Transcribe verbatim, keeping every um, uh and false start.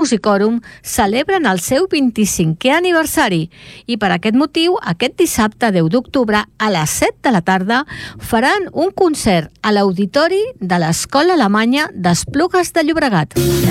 Musicorum celebren el seu vint-i-cinquè aniversari i per aquest motiu, aquest dissabte deu d'octubre a les set de la tarda faran un concert a l'auditori de l'Escola Alemanya d'Esplugues de Llobregat.